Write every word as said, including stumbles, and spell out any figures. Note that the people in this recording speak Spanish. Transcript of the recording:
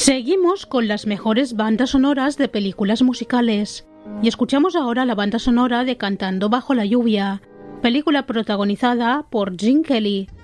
Seguimos con las mejores bandas sonoras de películas musicales y escuchamos ahora la banda sonora de Cantando bajo la lluvia, película protagonizada por Gene Kelly.